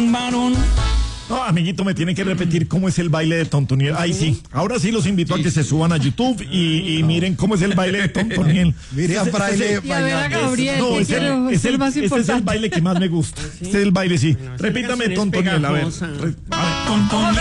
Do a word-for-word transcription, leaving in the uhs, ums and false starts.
un varón. No, amiguito, me tiene que repetir cómo es el baile de Tontoniel. Ay, sí. Ahora sí los invito a que se suban a YouTube y, y miren cómo es el baile de Tontoniel. Mire a Fraile Y a ver a Gabriel, No, que es el, quiero- es es el el- más ese es el importante. baile que más me gusta. Este es el baile, sí. Repítame, canción es Tontoniel, a ver. pegajosa. Re- a ver.